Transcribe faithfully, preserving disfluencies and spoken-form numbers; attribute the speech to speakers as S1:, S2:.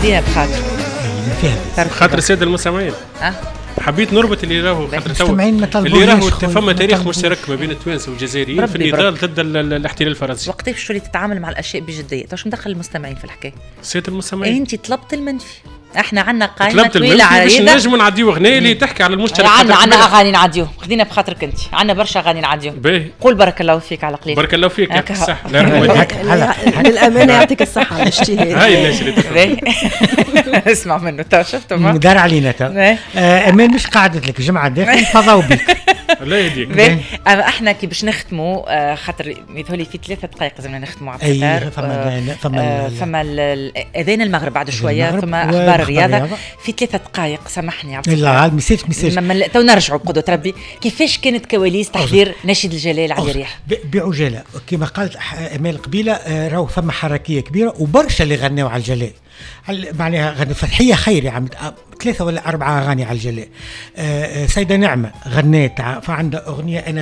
S1: خدينا بخاطر
S2: فيها خاطر الساده المستمعين.
S1: أه؟
S2: حبيت نربط اللي راهو خاطر تو اللي راهو فما تاريخ مشترك ما بين التوانسه والجزائريين في النضال ضد الاحتلال الفرنسي.
S1: وقتاش شو اللي تتعامل مع الاشياء بجديه؟ توش مدخل المستمعين في الحكايه؟
S2: سيد المستمعين
S1: انت طلبت المنفي، احنا عندنا قائمه
S2: طويله عريضه باش نجموا نعديو اغنيه اللي تحكي على المشترك.
S1: عندنا عندنا اغاني نعديو، خدينا بخاطرك انت، عندنا برشا اغاني نعديو. قول بارك الله فيك على قليل.
S2: بارك الله فيك يعطيك الصحه.
S3: للامانه يعطيك الصحه على اجتهاد.
S2: هاي الناس
S1: اسمع منه تو شفتوا
S4: دار علينا تو. امان مش قعدت لك جمعه داخل فضاو بك.
S2: الله يهديك.
S1: احنا كي باش نختموا خاطر يظهر في ثلاثه دقائق لازمنا نختموا على الفطار.
S4: فما فما
S1: فما اذان المغرب بعد شويه، ثم اخبار الرياضه في ثلاثه دقائق. سامحني عبد
S4: لا المساج مساج
S1: تو نرجعوا بقدره ربي. كيفاش كانت كواليس تحضير ناشد الجلال علي ريح؟
S4: بعجاله كما قالت امال قبيله، راهو فما حركيه كبيره وبرشا اللي غناوا على الجلال. معناها غنى فتحيه خيري عملت ثلاثه ولا اربعه اغاني على الجلال. سيده نعمه غنات فعندها اغنيه انا